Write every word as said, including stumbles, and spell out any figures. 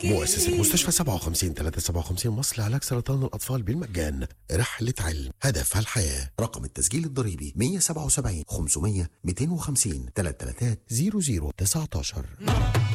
مؤسسة مستشفى سبعة وخمسين ثلاثمائة وسبعة وخمسين مصر لعلاج سرطان الأطفال بالمجان. رحلة علم هدفها الحياة. رقم التسجيل الضريبي مية وسبعة وسبعين خمسمية مئتين وخمسين ثلاثة ثلاثة صفر صفر تسعة عشر.